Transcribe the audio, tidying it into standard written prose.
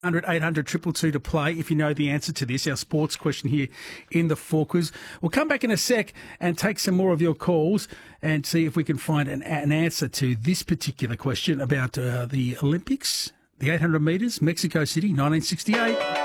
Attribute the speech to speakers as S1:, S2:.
S1: 100 800 222 to play if you know the answer to this, our sports question here in the Four Quiz. We'll come back in a sec and take some more of your calls and see if we can find an answer to this particular question about the Olympics, the 800 metres, Mexico City, 1968.